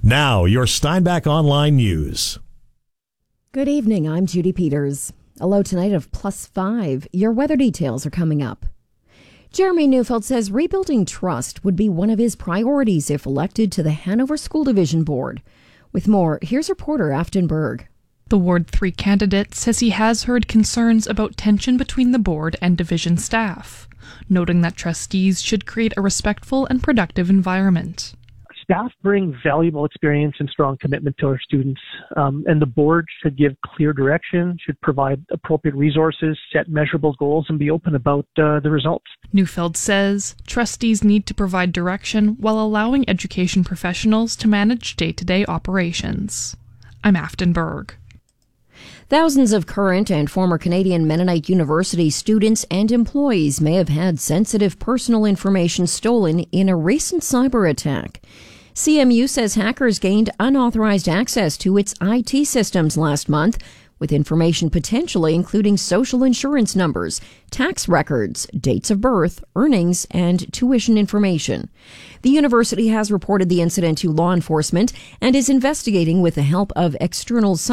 Now, your Steinbach Online News. Good evening, I'm Judy Peters. A low tonight of +5. Your weather details are coming up. Jeremy Neufeld says rebuilding trust would be one of his priorities if elected to the Hanover School Division Board. With more, here's reporter Afton Berg. The Ward 3 candidate says he has heard concerns about tension between the board and division staff, noting that trustees should create a respectful and productive environment. Staff bring valuable experience and strong commitment to our students, and the board should give clear direction, should provide appropriate resources, set measurable goals, and be open about the results. Neufeld says trustees need to provide direction while allowing education professionals to manage day-to-day operations. I'm Afton Berg. Thousands of current and former Canadian Mennonite University students and employees may have had sensitive personal information stolen in a recent cyber attack. CMU says hackers gained unauthorized access to its IT systems last month, with information potentially including social insurance numbers, tax records, dates of birth, earnings, and tuition information. The university has reported the incident to law enforcement and is investigating with the help of external